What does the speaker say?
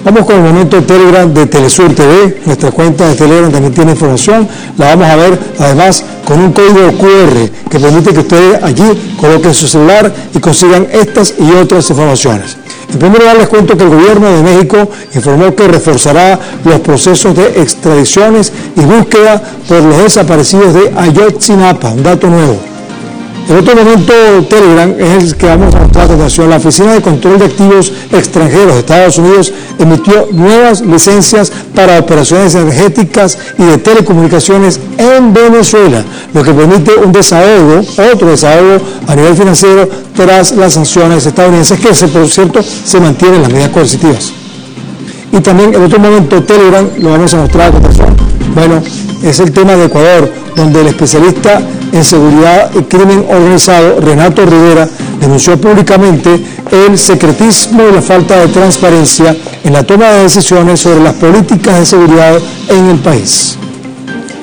Vamos con el momento Telegram de Telesur TV. Nuestra cuenta de Telegram también tiene información. La vamos a ver además con un código QR que permite que ustedes allí coloquen su celular y consigan estas y otras informaciones. En primer lugar, les cuento que el gobierno de México informó que reforzará los procesos de extradiciones y búsqueda por los desaparecidos de Ayotzinapa, un dato nuevo. El otro momento Telegram es el que vamos a mostrar a continuación. La Oficina de Control de Activos Extranjeros de Estados Unidos emitió nuevas licencias para operaciones energéticas y de telecomunicaciones en Venezuela, lo que permite un desahogo, otro desahogo a nivel financiero tras las sanciones estadounidenses, que por cierto se mantienen las medidas coercitivas. Y también el otro momento Telegram lo vamos a mostrar a continuación. Bueno, es el tema de Ecuador, donde el especialista en seguridad y crimen organizado, Renato Rivera, denunció públicamente el secretismo y la falta de transparencia en la toma de decisiones sobre las políticas de seguridad en el país.